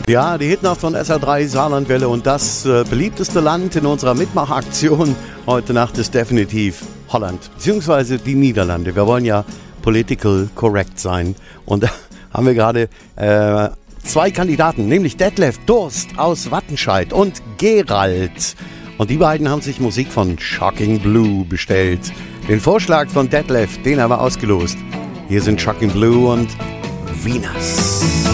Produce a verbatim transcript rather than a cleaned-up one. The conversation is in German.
Ja, die Hitnacht von S R drei Saarlandwelle und das äh, beliebteste Land in unserer Mitmachaktion heute Nacht ist definitiv Holland, beziehungsweise die Niederlande. Wir wollen ja political correct sein und da haben wir gerade äh, zwei Kandidaten, nämlich Detlef Durst aus Wattenscheid und Gerald. Und die beiden haben sich Musik von Shocking Blue bestellt. Den Vorschlag von Detlef, den haben wir ausgelost. Hier sind Shocking Blue und Venus.